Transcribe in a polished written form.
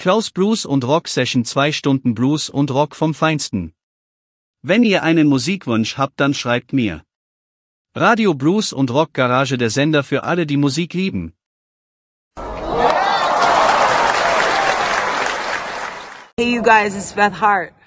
Klaus Blues und Rock Session, 2 Stunden Blues und Rock vom Feinsten. Wenn ihr einen Musikwunsch habt, dann schreibt mir. Radio Blues und Rock Garage, der Sender für alle, die Musik lieben. Hey you guys, it's Beth Hart.